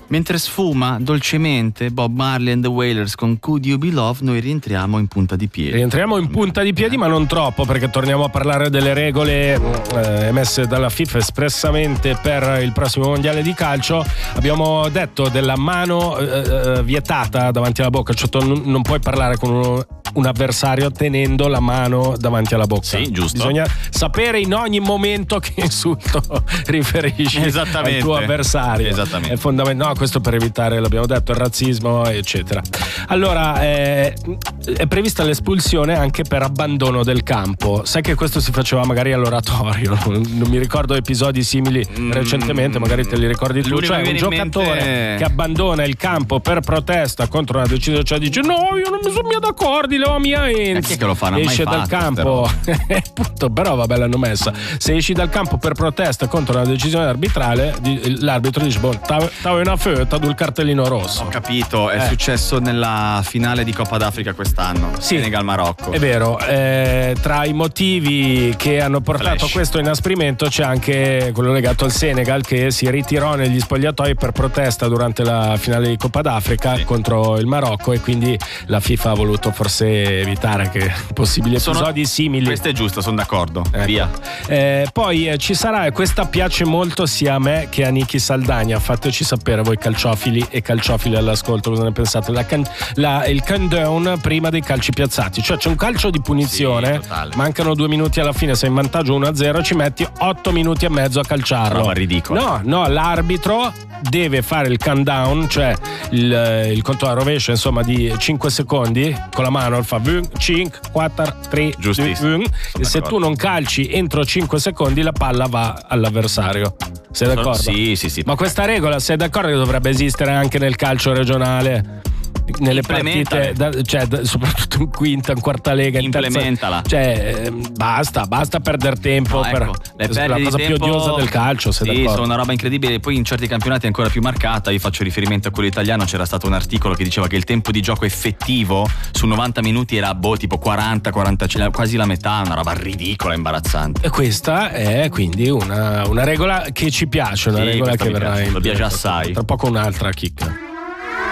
Mentre sfuma dolcemente Bob Marley and the Wailers con Could You Be Love, noi rientriamo in punta di piedi. Rientriamo in punta di piedi, ma non troppo, perché torniamo a parlare delle regole emesse dalla FIFA espressamente per il prossimo mondiale di calcio. Abbiamo detto della mano vietata davanti alla bocca, cioè non puoi parlare con un avversario tenendo la mano davanti alla bocca. Sì, giusto. Bisogna sapere in ogni momento che insulto riferisci al tuo avversario. Esattamente. È fondamentale. No, questo per evitare, l'abbiamo detto, il razzismo, eccetera. Allora, è prevista l'espulsione anche per abbandono del campo. Sai che questo si faceva magari all'oratorio, non mi ricordo episodi simili recentemente, magari te li ricordi tu. Cioè un giocatore che abbandona il campo per protesta contro una decisione, cioè dice no, io non mi sono mica d'accordo, la mia chi è che lo fa? Non esce mai dal fatto, campo appunto, però vabbè, l'hanno messa. Se esci dal campo per protesta contro una decisione arbitrale, l'arbitro dice stavo una fetta il cartellino rosso. Ho capito, è successo nella finale di Coppa d'Africa quest'anno, sì, Senegal-Marocco. È vero, tra i motivi che hanno portato a questo inasprimento c'è anche quello legato al Senegal, che si ritirò negli spogliatoi per protesta durante la finale di Coppa d'Africa contro il Marocco, e quindi la FIFA ha voluto forse evitare che possibili episodi simili. Questo è giusto, sono d'accordo. Ecco. Via. Poi ci sarà, e questa piace molto sia a me che a Niki Saldagna, fateci sapere voi calciofili e calciofili all'ascolto cosa ne pensate. Il countdown prima dei calci piazzati, cioè c'è un calcio di punizione, mancano 2 minuti alla fine, sei in vantaggio 1-0, ci metti 8 minuti e mezzo a calciarlo. Roba ridicola. No, l'arbitro deve fare il countdown, cioè il conto alla rovescia, insomma, di 5 secondi con la mano, fa 5, 4, 3, 2, e se tu non calci entro 5 secondi la palla va all'avversario. Sei d'accordo? Sì. Ma questa regola, sei d'accordo che dovrebbe esistere anche nel calcio regionale? Nelle partite, soprattutto in quinta, in quarta lega, implementala. Cioè, basta perdere tempo. Ecco, la cosa più odiosa del calcio. Sì, sono una roba incredibile. Poi in certi campionati è ancora più marcata. Io faccio riferimento a quello italiano. C'era stato un articolo che diceva che il tempo di gioco effettivo su 90 minuti era tipo 40, 45, quasi la metà. Una roba ridicola, imbarazzante. E questa è quindi una regola che ci piace, una regola che verrà in. Mi piace assai. Tra poco un'altra chicca.